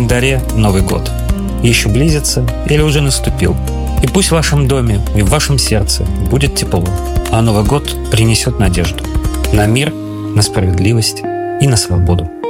календаре Новый год. Еще близится или уже наступил. И пусть в вашем доме и в вашем сердце будет тепло, а Новый год принесет надежду на мир, на справедливость и на свободу.